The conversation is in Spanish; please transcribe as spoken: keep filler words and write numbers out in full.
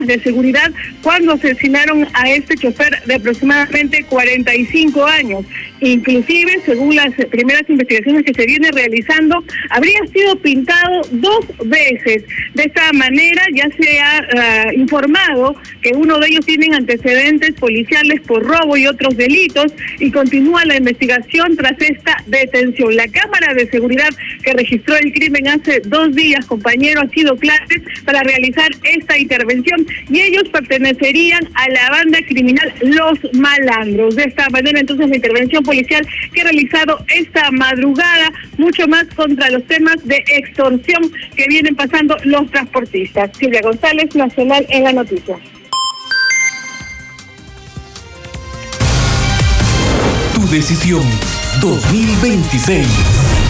de seguridad cuando asesinaron a este chofer de aproximadamente cuarenta y cinco años. Inclusive, según las primeras investigaciones que se vienen realizando, habría sido pintado dos veces. De esta manera ya se ha uh, informado que uno de ellos tiene antecedentes policiales por robo y otros delitos, y continúa la investigación tras esta detención. La cámara de seguridad que registró el crimen hace dos días, compañero, ha sido clave para realizar esta intervención, y ellos pertenecerían a la banda criminal Los Malandros. De esta manera, entonces, la intervención policial que ha realizado esta madrugada, mucho más contra los temas de extorsión que vienen pasando los transportistas. Silvia González, Nacional en la Noticia. Tu decisión dos mil veintiséis.